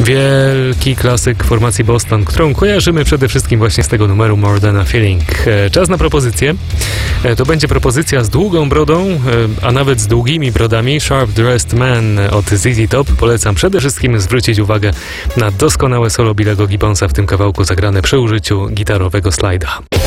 Wielki klasyk formacji Boston, którą kojarzymy przede wszystkim właśnie z tego numeru More Than a Feeling. Czas na propozycję. To będzie propozycja z długą brodą, a nawet z długimi brodami. Sharp Dressed Man od ZZ Top. Polecam przede wszystkim zwrócić uwagę na doskonałe solo Billego Gibbonsa w tym kawałku zagrane przy użyciu gitarowego slajda.